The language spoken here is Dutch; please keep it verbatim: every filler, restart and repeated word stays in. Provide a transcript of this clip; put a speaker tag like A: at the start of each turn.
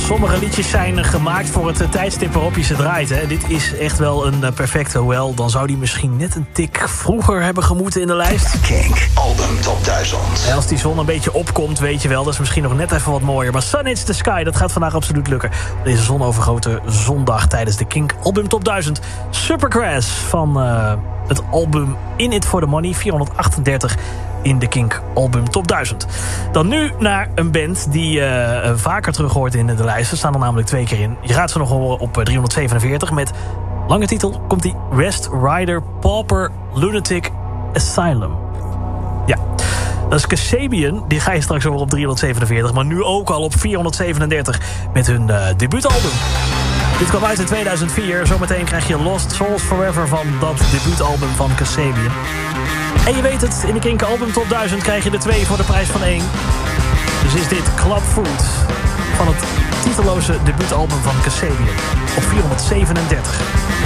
A: Sommige liedjes zijn gemaakt voor het tijdstip waarop je ze draait. Hè. Dit is echt wel een perfecte. Hoewel, dan zou die misschien net een tik vroeger hebben gemoeten in de lijst.
B: Kink Album Top duizend.
A: En als die zon een beetje opkomt, weet je wel, dat is misschien nog net even wat mooier. Maar Sun Hits the Sky, dat gaat vandaag absoluut lukken. Deze zonovergoten zondag tijdens de Kink Album Top duizend. Supergrass van uh, het album In It For The Money, vierhonderdachtendertig in de Kink Album Top duizend. Dan nu naar een band die uh, vaker terug hoort in de lijst. Er staan er namelijk twee keer in. Je gaat ze nog horen op driehonderdzevenenveertig met lange titel. Komt die Rest Rider Pauper Lunatic Asylum. Ja, dat is Kasabian. Die ga je straks horen op driehonderdzevenenveertig. Maar nu ook al op vierhonderdzevenendertig met hun uh, debuutalbum. Dit kwam uit in tweeduizend vier. Zometeen krijg je Lost Souls Forever van dat debuutalbum van Kasabian. En je weet het, in de Kink Album Top duizend krijg je er twee voor de prijs van één. Dus is dit Club Food van het titelloze debuutalbum van Kasabian op vierhonderdzevenendertig.